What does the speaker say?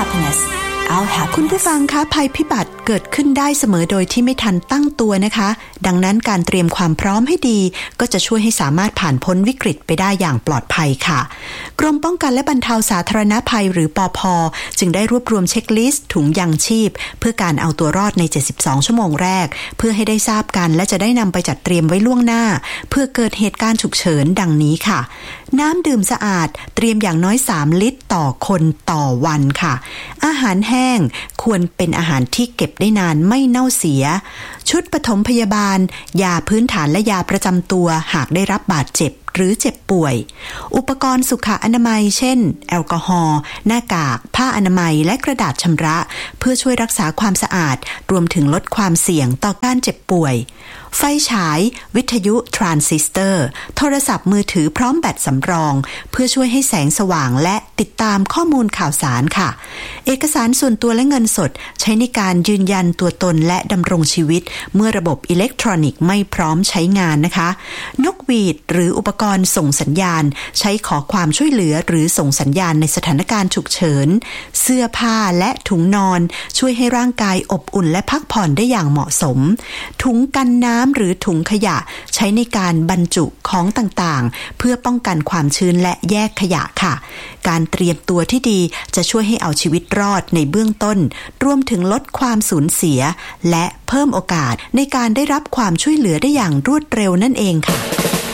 happiness. Our happiness. คุณผู้ฟังคะภัยพิบัติเกิดขึ้นได้เสมอโดยที่ไม่ทันตั้งตัวนะคะดังนั้นการเตรียมความพร้อมให้ดีก็จะช่วยให้สามารถผ่านพ้นวิกฤตไปได้อย่างปลอดภัยค่ะกรมป้องกันและบรรเทาสาธารณภัยหรือปภ.จึงได้รวบรวมเช็คลิสต์ถุงยังชีพเพื่อการเอาตัวรอดใน72ชั่วโมงแรกเพื่อให้ได้ทราบกันและจะได้นำไปจัดเตรียมไว้ล่วงหน้าเพื่อเกิดเหตุการณ์ฉุกเฉินดังนี้ค่ะน้ำดื่มสะอาดเตรียมอย่างน้อย3ลิตรต่อคนต่อวันค่ะอาหารแห้งควรเป็นอาหารที่เก็บได้นานไม่เน่าเสียชุดปฐมพยาบาลยาพื้นฐานและยาประจำตัวหากได้รับบาดเจ็บหรือเจ็บป่วยอุปกรณ์สุขอนามัยเช่นแอลกอฮอล์หน้ากากผ้าอนามัยและกระดาษชำระเพื่อช่วยรักษาความสะอาดรวมถึงลดความเสี่ยงต่อการเจ็บป่วยไฟฉายวิทยุทรานซิสเตอร์โทรศัพท์มือถือพร้อมแบตสำรองเพื่อช่วยให้แสงสว่างและติดตามข้อมูลข่าวสารค่ะเอกสารส่วนตัวและเงินสดใช้ในการยืนยันตัวตนและดำรงชีวิตเมื่อระบบอิเล็กทรอนิกส์ไม่พร้อมใช้งานนะคะนกหวีดหรืออุปกรณ์ส่งสัญญาณใช้ขอความช่วยเหลือหรือส่งสัญญาณในสถานการณ์ฉุกเฉินเสื้อผ้าและถุงนอนช่วยให้ร่างกายอบอุ่นและพักผ่อนได้อย่างเหมาะสมถุงกันน้ำหรือถุงขยะใช้ในการบรรจุของต่างๆเพื่อป้องกันความชื้นและแยกขยะค่ะการเตรียมตัวที่ดีจะช่วยให้เอาชีวิตรอดในเบื้องต้นรวมถึงลดความสูญเสียและเพิ่มโอกาสในการได้รับความช่วยเหลือได้อย่างรวดเร็วนั่นเองค่ะ